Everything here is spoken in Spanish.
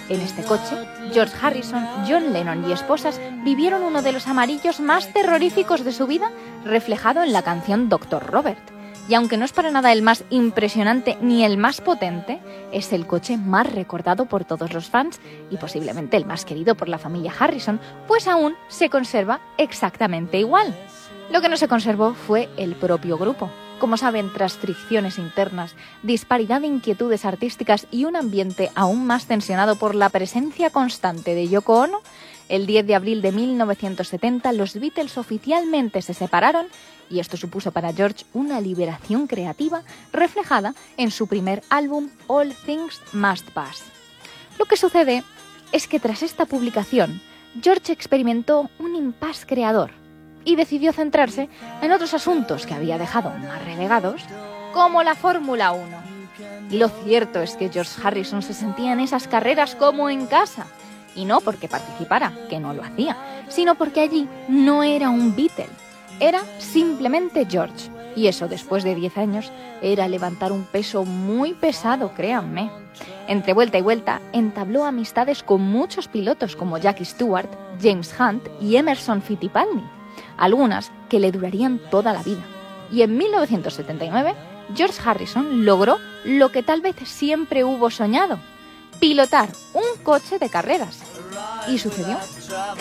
En este coche, George Harrison, John Lennon y esposas vivieron uno de los amarillos más terroríficos de su vida, reflejado en la canción Dr. Robert. Y aunque no es para nada el más impresionante ni el más potente, es el coche más recordado por todos los fans y posiblemente el más querido por la familia Harrison, pues aún se conserva exactamente igual. Lo que no se conservó fue el propio grupo. Como saben, tras fricciones internas, disparidad de inquietudes artísticas y un ambiente aún más tensionado por la presencia constante de Yoko Ono, el 10 de abril de 1970 los Beatles oficialmente se separaron y esto supuso para George una liberación creativa reflejada en su primer álbum All Things Must Pass. Lo que sucede es que tras esta publicación, George experimentó un impasse creador y decidió centrarse en otros asuntos que había dejado más relegados, como la Fórmula 1. Y lo cierto es que George Harrison se sentía en esas carreras como en casa, y no porque participara, que no lo hacía, sino porque allí no era un Beatle, era simplemente George. Y eso, después de 10 años, era levantar un peso muy pesado, créanme. Entre vuelta y vuelta, entabló amistades con muchos pilotos como Jackie Stewart, James Hunt y Emerson Fittipaldi, algunas que le durarían toda la vida. Y en 1979, George Harrison logró lo que tal vez siempre hubo soñado: pilotar un coche de carreras. Y sucedió